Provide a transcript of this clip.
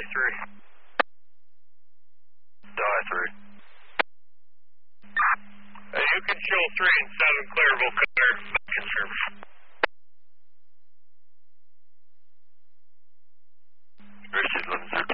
Die 3. You can show 3 and 7 clearable clear. Back in service.